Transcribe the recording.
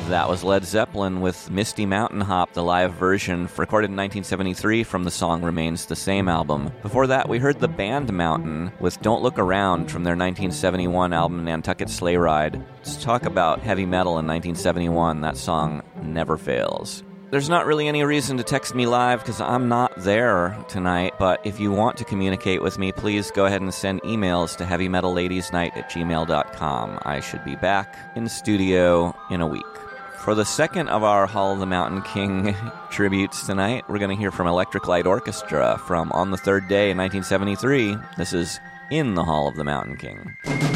That was Led Zeppelin with Misty Mountain Hop, the live version, recorded in 1973 from the Song Remains the Same album. Before that, we heard the band Mountain with Don't Look Around from their 1971 album Nantucket Sleigh Ride. Let's talk about heavy metal in 1971. That song never fails. There's not really any reason to text me live because I'm not there tonight, but if you want to communicate with me, please go ahead and send emails to heavymetallady'snight@gmail.com. I should be back in the studio in a week. For the second of our Hall of the Mountain King tributes tonight, we're going to hear from Electric Light Orchestra from On the Third Day in 1973. This is In the Hall of the Mountain King.